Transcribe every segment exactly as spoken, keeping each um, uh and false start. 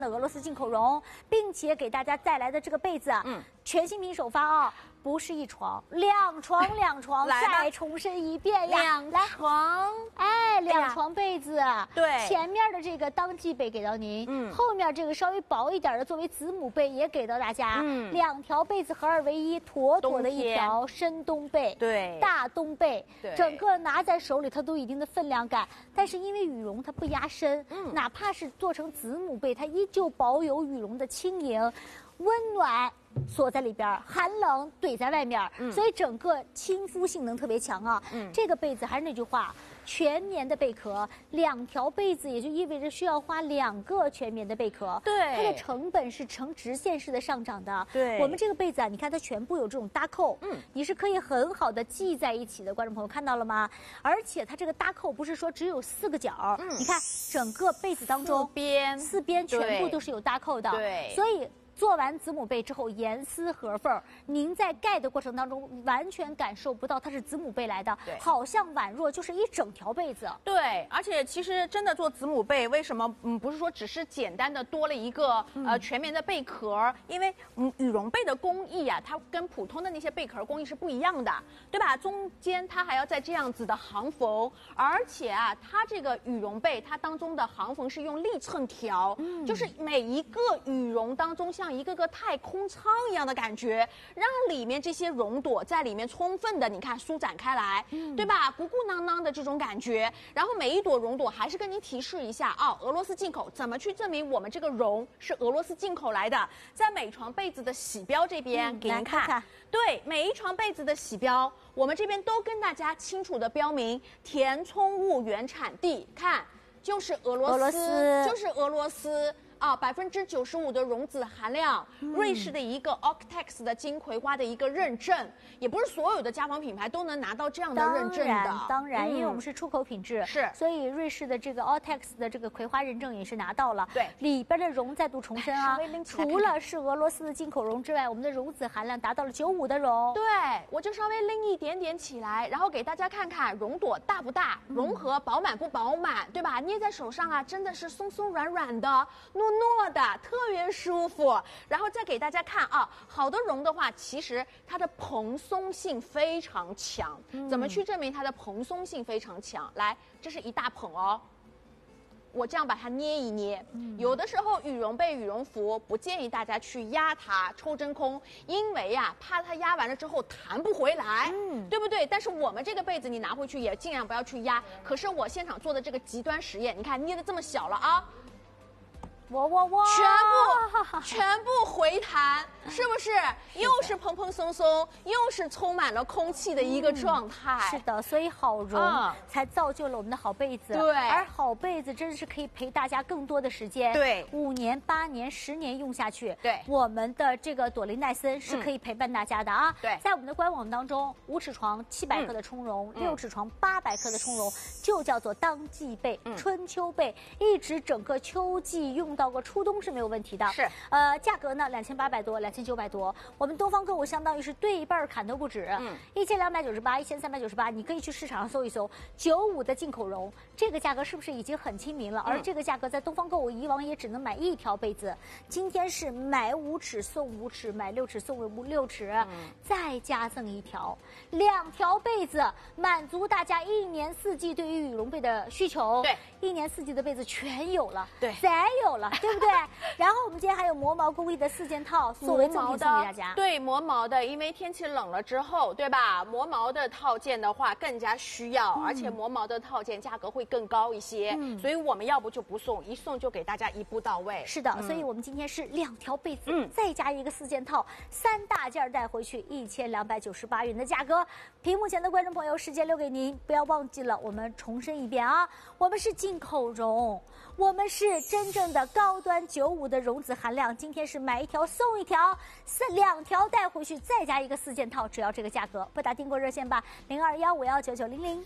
的俄罗斯进口绒，并且给大家带来的这个被子啊，嗯，全新品首发啊，不是一床，两床两床，再重申一遍呀， 两床， 哎，两床被子， 对， 前面的这个当季被给到您，嗯，后面这个稍微薄一点的作为子母被也给到大家，嗯，两条被子合二为一，妥妥的一条深冬被， 对， 大冬被，对，整个拿在手里它都有一定的分量感，但是因为羽绒它不压身，嗯，哪怕是做成子母被，它依旧保有羽绒的轻盈、温暖锁在里边，寒冷怼在外面，嗯，所以整个亲肤性能特别强啊。嗯，这个被子还是那句话，全棉的贝壳，两条被子也就意味着需要花两个全棉的贝壳。 对， 它的成本是呈直线式的上涨的。 对， 我们这个被子啊，你看它全部有这种搭扣，嗯，你是可以很好的系在一起的。观众朋友看到了吗？而且它这个搭扣不是说只有四个角，嗯，你看整个被子当中四边四边全部都是有搭扣的。对，所以做完子母被之后，严丝合缝，您在盖的过程当中完全感受不到它是子母被来的，好像宛若就是一整条被子。 对，而且其实真的做子母被，为什么嗯不是说只是简单的多了一个、嗯、呃全棉的贝壳？因为嗯羽绒被的工艺啊，它跟普通的那些贝壳工艺是不一样的，对吧？中间它还要在这样子的行缝，而且啊，它这个羽绒被它当中的行缝是用立寸条，嗯、就是每一个羽绒当中像一个个太空舱一样的感觉，让里面这些绒朵在里面充分的，你看舒展开来，嗯、对吧？鼓鼓囊囊的这种感觉。然后每一朵绒朵还是跟您提示一下啊、哦，俄罗斯进口，怎么去证明我们这个绒是俄罗斯进口来的？在每床被子的洗标这边、嗯、给您看， 看对，每一床被子的洗标，我们这边都跟大家清楚的标明填充物原产地，看就是俄罗斯，俄罗斯就是俄罗斯。啊，百分之九十五的绒子含量，嗯、瑞士的一个 Octex 的金葵花的一个认证，也不是所有的家纺品牌都能拿到这样的认证的。 当然，当然，嗯、因为我们是出口品质， 是， 所以瑞士的这个 Octex 的这个葵花认证也是拿到了。 对， 里边的绒再度重申啊，除了是俄罗斯的进口绒之外，我们的绒子含量达到了九五的绒。 对，我就稍微拎一点点起来，然后给大家看看绒朵大不大，绒合饱满不饱满，对吧？捏在手上啊，真的是松松软软的，糯糯的，特别舒服。然后再给大家看啊，好的绒的话，其实它的蓬松性非常强。嗯、怎么去证明它的蓬松性非常强？来，这是一大捧哦。我这样把它捏一捏，嗯、有的时候羽绒被、羽绒服不建议大家去压它、抽真空，因为呀、啊，怕它压完了之后弹不回来，嗯、对不对？但是我们这个被子你拿回去也尽量不要去压。可是我现场做的这个极端实验，你看捏的这么小了啊。 哇哇哇！ 全部全部回弹，是不是？又是蓬蓬松松，又是充满了空气的一个状态。 嗯、是的，所以好绒、嗯、才造就了我们的好被子。 对， 而好被子真的是可以陪大家更多的时间。 对， 五年、八年、十年用下去。 对， 我们的这个朵琳奈森是可以陪伴大家的啊。 嗯、对， 在我们的官网当中，五尺床七百克的充绒，六、嗯、尺床八百克的充绒，就叫做当季被、嗯、春秋被，一直整个秋季用到个初冬是没有问题的。 是， 呃，价格呢两千八百多，两千九百多。我们东方购物相当于是对半砍都不止，嗯，一千两百九十八，一千三百九十八。你可以去市场上搜一搜，九五的进口绒，这个价格是不是已经很亲民了？嗯、而这个价格在东方购物以往也只能买一条被子，今天是买五尺送五尺，买六尺送五六尺，嗯、再加赠一条，两条被子，满足大家一年四季对于羽绒被的需求。 对， 一年四季的被子全有了， 对， 再有了，对不对？然后我们今天还有磨毛工艺的四件套作为赠品送给大家。 对，磨毛的，因为天气冷了之后，对吧？磨毛的套件的话更加需要，嗯、而且磨毛的套件价格会更高一些，嗯、所以我们要不就不送，一送就给大家一步到位。 是的，嗯、所以我们今天是两条被子，嗯、再加一个四件套，三大件带回去一千两百九十八元的价格。屏幕前的观众朋友，时间留给您，不要忘记了，我们重申一遍啊，我们是进口绒，我们是真正的高端九五的绒子含量。今天是买一条送一条，四两条带回去，再加一个四件套，只要这个价格。拨打订购热线吧，零二幺五幺九九零零。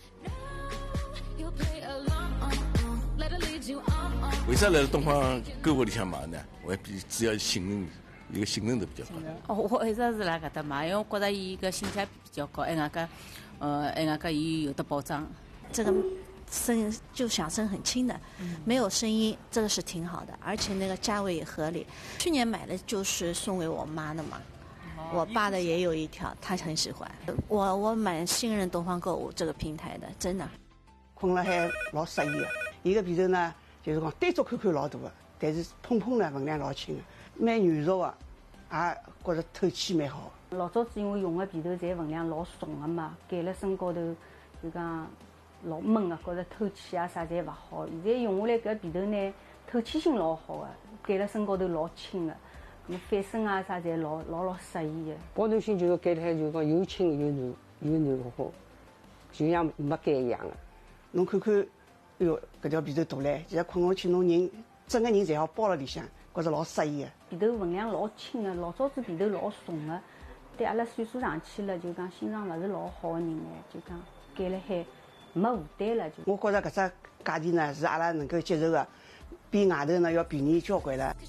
为啥来东方购物里向买呢？我比主要信任，一个信任度比较高。 哦，我一直是来搿搭买，因为我觉得伊个性价比比较高，还外加，呃，还外加伊有的保障。 这个声就响声很轻的，没有声音，这个是挺好的，而且那个价位也合理。去年买的就是送给我妈的嘛，我爸的也有一条，他很喜欢。我我蛮信任东方购物这个平台的，真的。 困了还老适意的，伊个被头呢，就是讲单独看看老大的，但是碰碰呢分量老轻的，蛮软熟的，也觉着透气蛮好。 老早子因为用的被头侪分量老重的嘛，盖了身高头就讲老闷的，觉着透气啊啥侪勿好。现在用下来搿被头呢，透气性老好的，盖了身高头老轻的，那翻身啊啥侪老老老适意的。 保暖性就是盖了海就讲又轻又软又软和，就像没盖一样的。 侬看看，哎哟，搿条被头大唻，现在困上去，侬人整个人侪好包辣里向，觉着老适意的。 被头分量老轻的，老早子被头老重的，对阿拉岁数上去了，就讲心脏勿是老好的人呢，就讲盖了海没负担了就。 我觉着搿只价钿呢是阿拉能够接受的，比外头呢要便宜交关了。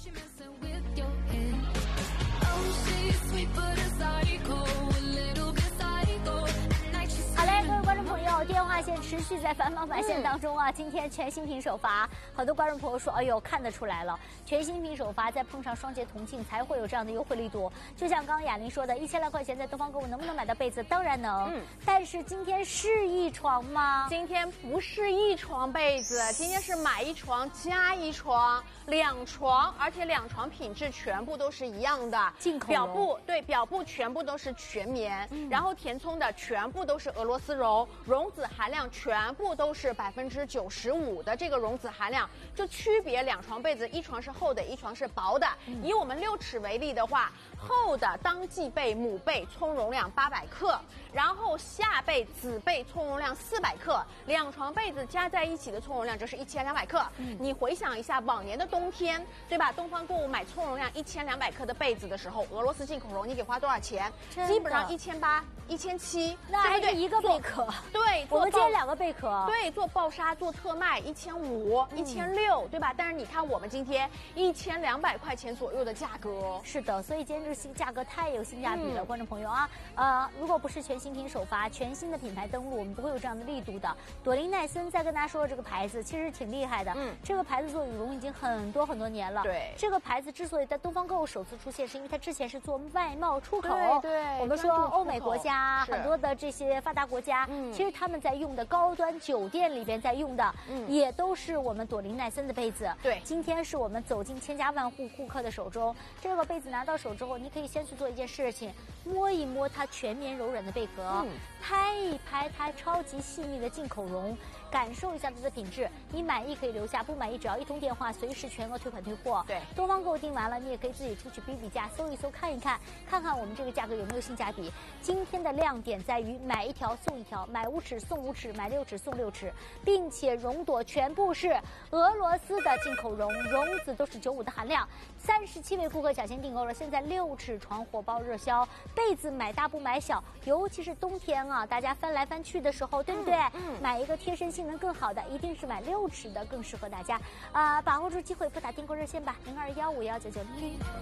电话线持续在繁忙返现当中啊！今天全新品首发，很多观众朋友说：“哎呦，看得出来了，全新品首发再碰上双节同庆，才会有这样的优惠力度。”就像刚刚雅玲说的，一千来块钱在东方购物能不能买到被子？当然能。嗯，但是今天是一床吗？ 今天不是一床被子，今天是买一床加一床，两床，而且两床品质全部都是一样的， 进口表布对表布全部都是全棉，嗯、然后填充的全部都是俄罗斯绒，绒子含量全部都是百分之九十五的这个绒子含量，就区别两床被子，一床是厚的，一床是薄的。嗯、以我们六尺为例的话，厚的当季被母被充绒量八百克，然后夏被子被充绒量四百克，两床被子加在一起的充绒量就是一千两百克。嗯、你回想一下往年的冬天，对吧？东方购物买充绒量一千两百克的被子的时候，俄罗斯进口绒你得花多少钱？基本上一千八、一千七， 那还是一个贝壳。 对， 我们今天两个贝壳。 对，做暴杀做特卖一千五、一千六，对吧？但是你看我们今天一千两百块钱左右的价格。 是的，所以今天这新价格太有性价比了，嗯、观众朋友啊，呃，如果不是全新品首发，全新的品牌登陆，我们不会有这样的力度的。朵琳奈森再跟大家说说这个牌子，其实挺厉害的。嗯，这个牌子做羽绒已经很多很多年了。 对， 这个牌子之所以在东方购物首次出现，是因为它之前是做外贸出口。 对对， 我们说欧美国家很多的这些发达国家，嗯、其实他们在用的高端酒店里边在用的，嗯、也都是我们朵琳奈森的被子。 对， 今天是我们走进千家万户顾客的手中，这个被子拿到手之后，你可以先去做一件事情，摸一摸它全棉柔软的贝壳，嗯、拍一拍它超级细腻的进口绒，感受一下它的品质。你满意可以留下，不满意只要一通电话，随时全额退款退货。 对， 东方购物订完了，你也可以自己出去比比价，搜一搜，看一看，看看我们这个价格有没有性价比。今天的亮点在于买一条送一条，买五尺送五尺，买六尺送六尺，并且绒朵全部是俄罗斯的进口绒，绒子都是九五的含量。三十七位顾客抢先订购了，现在六尺床火爆热销，被子买大不买小，尤其是冬天啊，大家翻来翻去的时候，对不对？嗯嗯、买一个贴身性能更好的，一定是买六尺的，更适合大家。啊、呃，把握住机会，拨打订购热线吧，零二幺五幺九九零零。